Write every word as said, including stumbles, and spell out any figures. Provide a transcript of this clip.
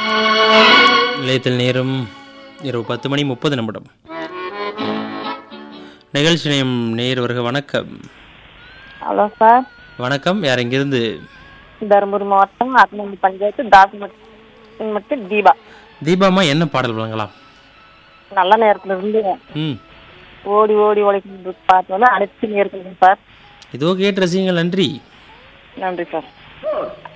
நிலையத்தில் நேரம் இரவு பத்து மணி முப்பது நிமிடம். நிகழ்ச்சி நேயம் நேர் வருக. வணக்கம். Hello sir. வணக்கம். யார் எங்கிருந்து? தருமபுரி மாவட்டம் அக்னி பஞ்சாயத்து தாசிமட்டு தீபா. தீபாமா, என்ன பாடல் வழங்கலாம்? நல்ல நேரத்துல இருந்து ம் ஓடி ஓடி உழைக்கின்ற பாட்டு வந்து அனைத்து நேரத்துலையும் சார். இதோ கேட்டு ரசிங்கள். நன்றி. நன்றி சார்.